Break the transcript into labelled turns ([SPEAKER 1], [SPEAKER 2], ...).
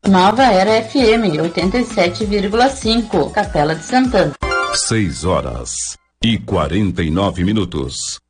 [SPEAKER 1] Nova Era FM 87,5, Capela de Santana.
[SPEAKER 2] 6 horas e 49 minutos.